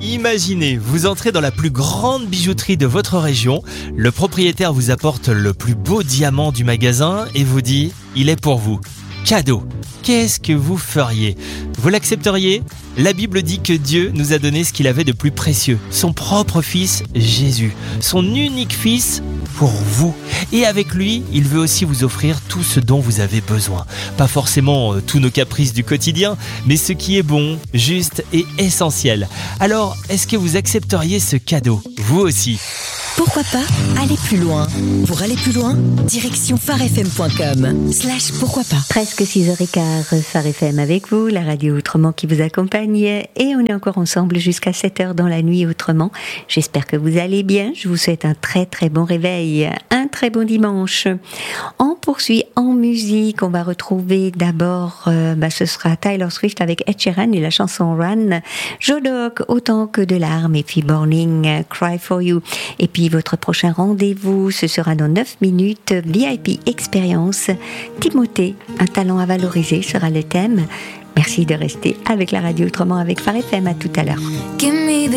Imaginez, vous entrez dans la plus grande bijouterie de votre région, le propriétaire vous apporte le plus beau diamant du magasin et vous dit « il est pour vous ». Cadeau. Qu'est-ce que vous feriez ? Vous l'accepteriez ? La Bible dit que Dieu nous a donné ce qu'il avait de plus précieux, son propre fils Jésus, son unique fils pour vous. Et avec lui, il veut aussi vous offrir tout ce dont vous avez besoin. Pas forcément tous nos caprices du quotidien, mais ce qui est bon, juste et essentiel. Alors, est-ce que vous accepteriez ce cadeau ? Vous aussi. Pourquoi pas aller plus loin ? Pour aller plus loin, direction farfm.com/pourquoi pas. Presque 6h15, Phare FM avec vous, la radio Autrement qui vous accompagne. Et on est encore ensemble jusqu'à 7h dans la nuit Autrement. J'espère que vous allez bien. Je vous souhaite un très très bon réveil, un très bon dimanche. On poursuit en musique. On va retrouver d'abord, ce sera Taylor Swift avec Ed Sheeran et la chanson Run. Jodoc, Autant que de larmes, et puis Burning, Cry for You. Et puis votre prochain rendez-vous, ce sera dans 9 minutes, VIP Expérience. Timothée, un talent à valoriser sera le thème. Merci de rester avec la radio Autrement avec Phare FM. À tout à l'heure.